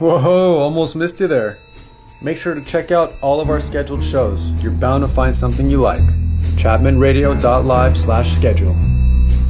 Whoa, almost missed you there. Make sure to check out all of our scheduled shows. You're bound to find something you like. ChapmanRadio.live/schedule.